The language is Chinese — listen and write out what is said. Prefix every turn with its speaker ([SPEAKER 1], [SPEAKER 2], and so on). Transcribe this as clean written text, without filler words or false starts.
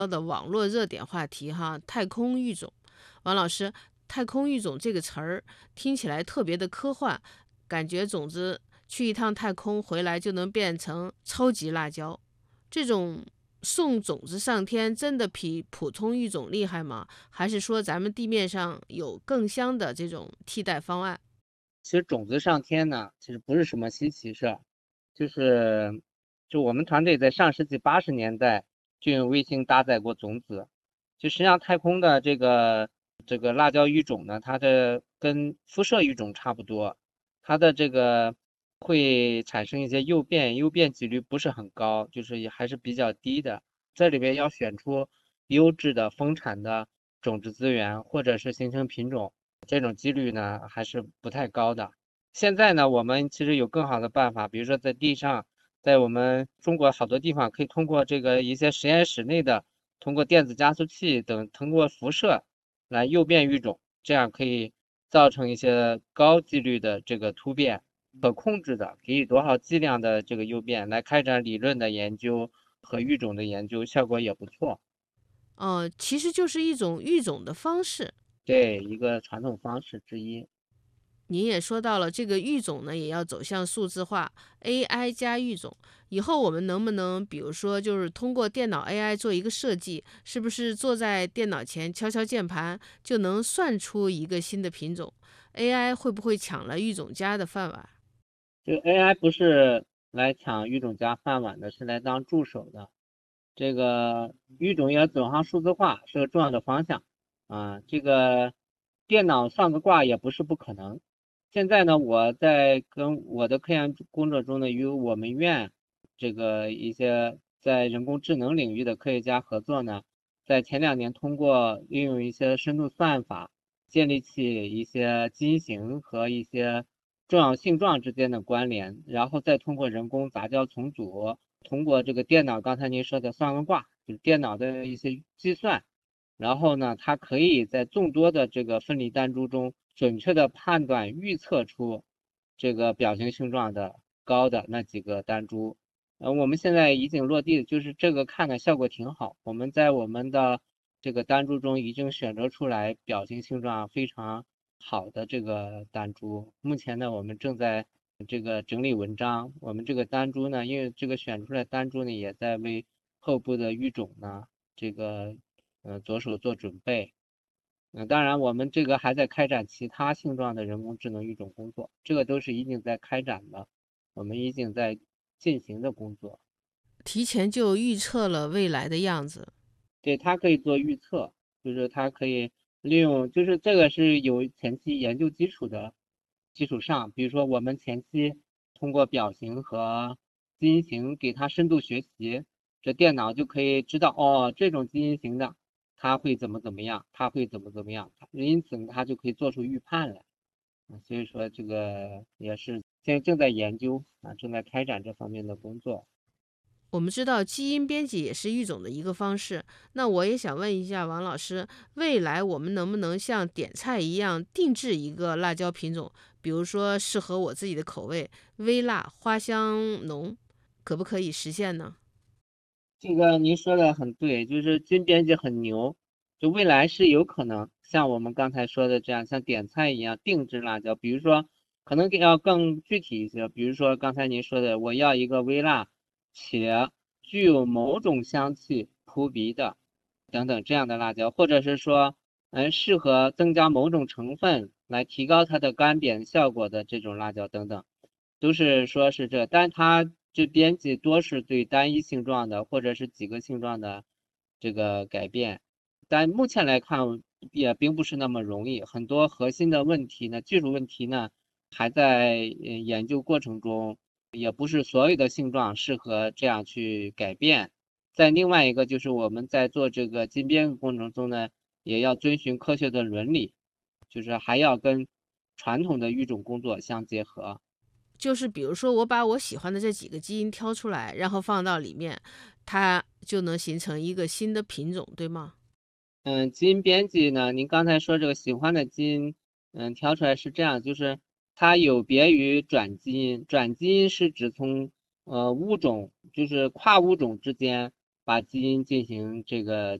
[SPEAKER 1] 的网络热点话题哈，太空育种。王老师，太空育种这个词儿听起来特别的科幻，感觉种子去一趟太空回来就能变成超级辣椒。这种送种子上天真的比普通育种厉害吗？还是说咱们地面上有更香的这种替代方案？
[SPEAKER 2] 其实种子上天呢，其实不是什么稀奇事儿，就是就我们团队在上世纪80年代就用卫星搭载过种子。就实际上太空的这个辣椒育种呢，它的跟辐射育种差不多，它的这个会产生一些诱变，诱变几率不是很高，就是也还是比较低的。这里边要选出优质的丰产的种子资源，或者是形成品种。这种几率呢还是不太高的。现在呢，我们其实有更好的办法，比如说在地上，在我们中国好多地方可以通过这个一些实验室内的，通过电子加速器等，通过辐射来诱变育种，这样可以造成一些高几率的这个突变，可控制的，给予多少剂量的这个诱变，来开展理论的研究和育种的研究，效果也不错。
[SPEAKER 1] 其实就是一种育种的方式。
[SPEAKER 2] 对，一个传统方式之一。
[SPEAKER 1] 您也说到了，这个育种呢也要走向数字化，AI 加育种。以后我们能不能，比如说，就是通过电脑 AI 做一个设计，是不是坐在电脑前敲敲键盘就能算出一个新的品种？AI 会不会抢了育种家的饭碗？
[SPEAKER 2] 这个 AI 不是来抢育种家饭碗的，是来当助手的。这个育种要走上数字化是个重要的方向啊。这个电脑算个卦也不是不可能。现在呢，我在跟我的科研工作中呢，与我们院这个一些在人工智能领域的科学家合作呢，在前2年通过运用一些深度算法，建立起一些基因型和一些重要性状之间的关联，然后再通过人工杂交重组，通过这个电脑刚才您说的算个卦，就是电脑的一些计算，然后呢，它可以在众多的这个分离单株中准确的判断预测出这个表型性状的高的那几个单株。我们现在已经落地，就是这个看的效果挺好。我们在我们的这个单株中已经选择出来表型性状非常好的这个单株。目前呢，我们正在这个整理文章。我们这个单株呢，因为这个选出来单株呢，也在为后部的育种呢，这个着手做准备。当然，我们这个还在开展其他性状的人工智能育种工作，这个都是已经在开展的，我们已经在进行的工作。
[SPEAKER 1] 提前就预测了未来的样子。
[SPEAKER 2] 对，它可以做预测，就是它可以利用，就是这个是有前期研究基础的基础上，比如说我们前期通过表型和基因型给它深度学习，这电脑就可以知道哦，这种基因型的它会怎么怎么样，它会怎么怎么样，因此它就可以做出预判来。所以说这个也是现在正在研究啊，正在开展这方面的工作。
[SPEAKER 1] 我们知道基因编辑也是育种的一个方式，那我也想问一下王老师，未来我们能不能像点菜一样定制一个辣椒品种，比如说适合我自己的口味，微辣、花香浓，可不可以实现呢？
[SPEAKER 2] 这个您说的很对，就是金编辑很牛，就未来是有可能像我们刚才说的这样，像点菜一样定制辣椒，比如说可能要更具体一些，比如说刚才您说的，我要一个微辣且具有某种香气扑鼻的等等这样的辣椒，或者是说，适合增加某种成分来提高它的干煸效果的这种辣椒等等。都是说是这，但它这编辑多是对单一性状的或者是几个性状的这个改变，但目前来看也并不是那么容易，很多核心的问题呢，技术问题呢还在研究过程中，也不是所有的性状适合这样去改变。再另外一个就是我们在做这个基因编过程中呢，也要遵循科学的伦理，就是还要跟传统的育种工作相结合。
[SPEAKER 1] 就是比如说我把我喜欢的这几个基因挑出来，然后放到里面，它就能形成一个新的品种，对吗？
[SPEAKER 2] 基因编辑呢，您刚才说这个喜欢的基因，挑出来是这样，就是它有别于转基因，转基因是指从物种，就是跨物种之间把基因进行这个